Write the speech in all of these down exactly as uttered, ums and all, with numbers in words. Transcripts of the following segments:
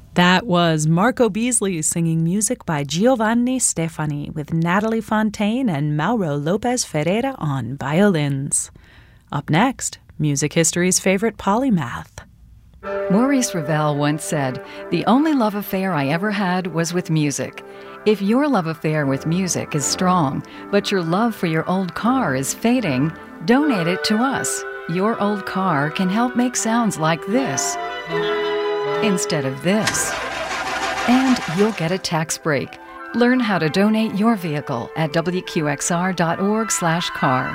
That was Marco Beasley singing music by Giovanni Stefani with Natalie Fontaine and Mauro Lopez Ferreira on violins. Up next, music history's favorite polymath. Maurice Ravel once said, "The only love affair I ever had was with music." If your love affair with music is strong, but your love for your old car is fading, donate it to us. Your old car can help make sounds like this instead of this. And you'll get a tax break. Learn how to donate your vehicle at W Q X R dot org slash car.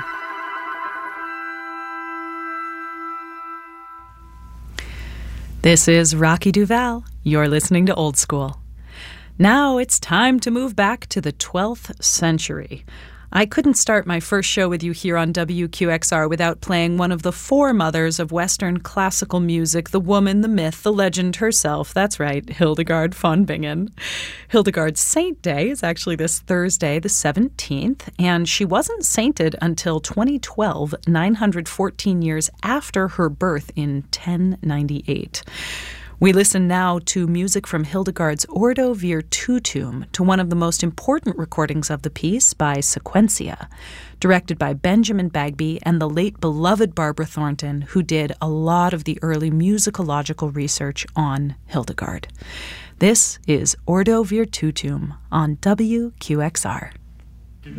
This is Rocky Duval. You're listening to Old School. Now it's time to move back to the twelfth century. I couldn't start my first show with you here on W Q X R without playing one of the foremothers of Western classical music, the woman, the myth, the legend herself. That's right, Hildegard von Bingen. Hildegard's Saint Day is actually this Thursday, the seventeenth, and she wasn't sainted until twenty twelve, nine hundred fourteen years after her birth in ten ninety-eight. We listen now to music from Hildegard's Ordo Virtutum, to one of the most important recordings of the piece by Sequentia, directed by Benjamin Bagby and the late beloved Barbara Thornton, who did a lot of the early musicological research on Hildegard. This is Ordo Virtutum on W Q X R.